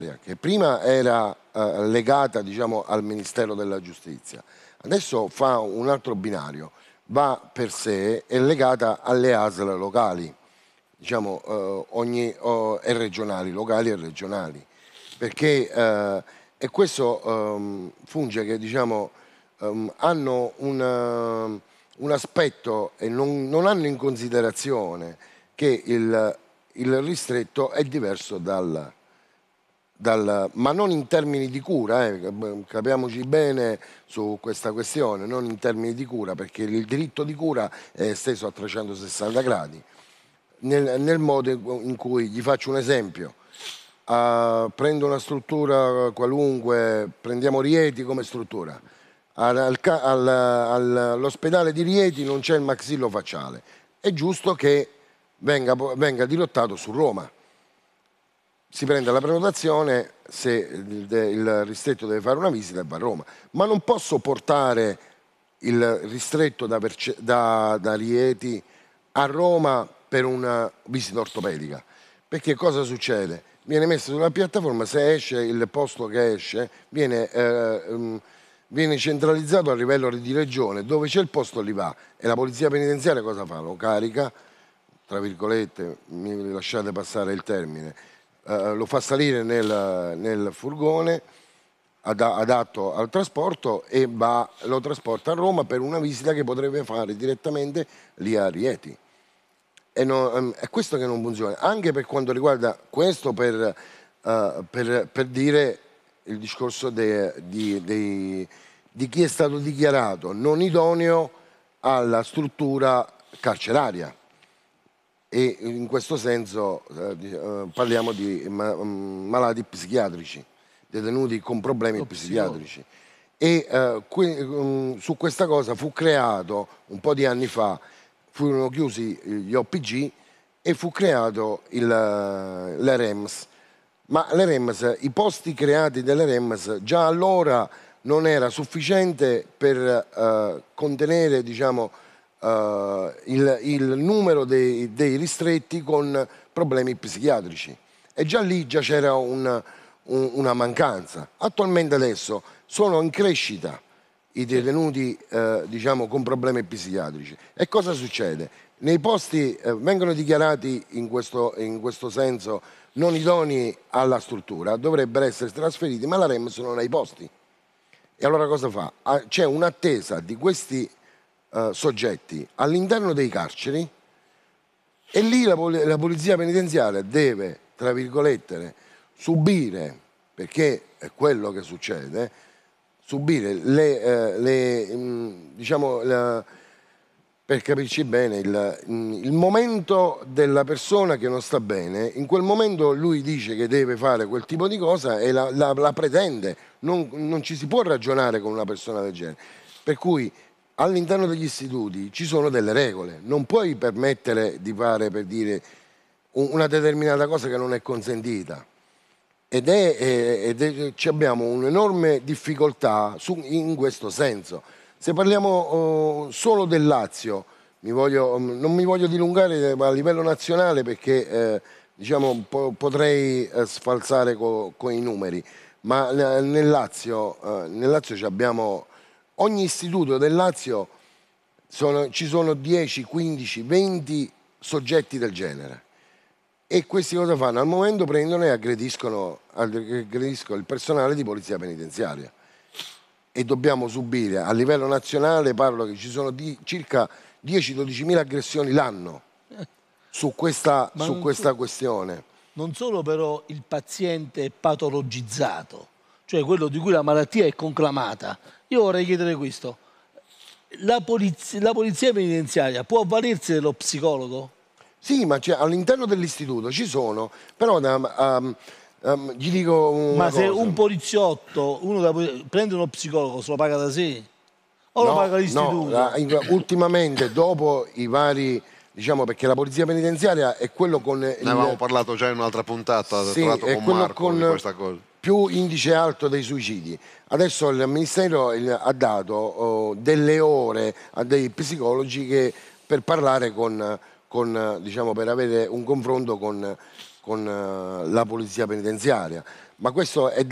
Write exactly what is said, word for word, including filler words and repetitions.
che prima era eh, legata, diciamo, al Ministero della Giustizia, adesso fa un altro binario, va per sé, è legata alle A S L locali, diciamo, eh, ogni, oh, e regionali, locali e regionali, perché eh, e questo ehm, funge che, diciamo, ehm, hanno una, un aspetto e non, non hanno in considerazione che il, il ristretto è diverso dal dal, ma non in termini di cura, eh, capiamoci bene su questa questione, non in termini di cura, perché il diritto di cura è esteso a trecentosessanta gradi, nel, nel modo in cui, gli faccio un esempio, uh, prendo una struttura qualunque, prendiamo Rieti come struttura, al, al, al, all'ospedale di Rieti non c'è il maxillofacciale, è giusto che venga, venga dirottato su Roma. Si prende la prenotazione, se il, il ristretto deve fare una visita e va a Roma, ma non posso portare il ristretto da, da, da Rieti a Roma per una visita ortopedica, perché cosa succede? Viene messo sulla piattaforma, se esce il posto che esce viene, eh, um, viene centralizzato a livello di regione, dove c'è il posto lì va, e la polizia penitenziaria cosa fa? Lo carica, tra virgolette, mi lasciate passare il termine, Uh, lo fa salire nel, nel furgone ad, adatto al trasporto e va, lo trasporta a Roma per una visita che potrebbe fare direttamente lì a Rieti. E no, um, è questo che non funziona, anche per quanto riguarda questo, per, uh, per, per dire il discorso de, di, de, di chi è stato dichiarato non idoneo alla struttura carceraria. E in questo senso eh, parliamo di ma, malati psichiatrici, detenuti con problemi Lo psichiatrici. E eh, qui, um, su questa cosa fu creato, un po' di anni fa, furono chiusi gli O P G e fu creato l'E R E M S. Ma l'E R E M S, i posti creati dall'E R E M S già allora non era sufficiente per eh, contenere, diciamo, Uh, il, il numero dei, dei ristretti con problemi psichiatrici, e già lì già c'era un, un, una mancanza. Attualmente adesso sono in crescita i detenuti uh, diciamo, con problemi psichiatrici, e cosa succede? Nei posti uh, vengono dichiarati in questo, in questo senso non idonei alla struttura, dovrebbero essere trasferiti, ma la R E M S non ha i posti, e allora cosa fa? Ah, c'è un'attesa di questi Uh, soggetti all'interno dei carceri, e lì la, pol la polizia penitenziaria deve, tra virgolette, subire, perché è quello che succede, subire le, eh, le mh, diciamo, la, per capirci bene, il, il momento della persona che non sta bene. In quel momento lui dice che deve fare quel tipo di cosa e la, la, la pretende, non, non ci si può ragionare con una persona del genere, per cui all'interno degli istituti ci sono delle regole, non puoi permettere di fare, per dire, una determinata cosa che non è consentita, ed è, ed è abbiamo un'enorme difficoltà su, in questo senso. Se parliamo oh, solo del Lazio, mi voglio, non mi voglio dilungare a livello nazionale, perché eh, diciamo, po potrei eh, sfalsare co con i numeri, ma nel Lazio, eh, nel Lazio abbiamo ogni istituto del Lazio, sono, ci sono dieci, quindici, venti soggetti del genere, e questi cosa fanno? Al momento prendono e aggrediscono, aggrediscono il personale di polizia penitenziaria, e dobbiamo subire a livello nazionale, parlo che ci sono di, circa dieci dodici mila aggressioni l'anno su questa, su questa so, questione. Non solo però il paziente è patologizzato, cioè quello di cui la malattia è conclamata. Io vorrei chiedere questo: la polizia, la polizia penitenziaria può avvalersi dello psicologo? Sì, ma all'interno dell'istituto ci sono, però um, um, gli dico una Ma cosa. Se un poliziotto uno da, prende uno psicologo, se lo paga da sé? O no, lo paga l'istituto? No, ultimamente, dopo i vari... Diciamo, perché la polizia penitenziaria è quello con... Ne il... avevamo parlato già in un'altra puntata, sì, tra l'altro con Marco, con di questa cosa. Più indice alto dei suicidi. Adesso il Ministero ha dato oh, delle ore a dei psicologi che, per parlare con, con, diciamo, per avere un confronto con, con uh, la polizia penitenziaria. ma questo è